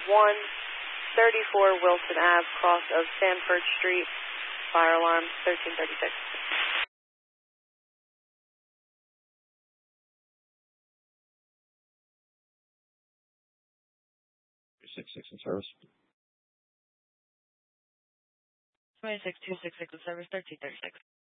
134 Wilson Ave, cross of Sanford Street, fire alarm 1336. 266 in service. 26266 in service, 1336.